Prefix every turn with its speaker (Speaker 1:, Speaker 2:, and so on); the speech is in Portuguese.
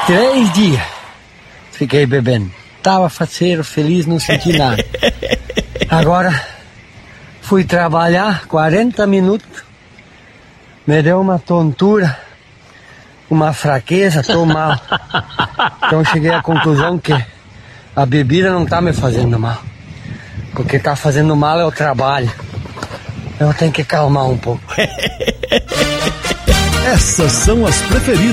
Speaker 1: 3 dias fiquei bebendo. Tava faceiro, feliz, não senti nada. Agora fui trabalhar 40 minutos, me deu uma tontura, uma fraqueza, tô mal. Então cheguei à conclusão que a bebida não tá me fazendo mal. O que tá fazendo mal é o trabalho. Eu tenho que calmar um pouco.
Speaker 2: Essas são as preferidas.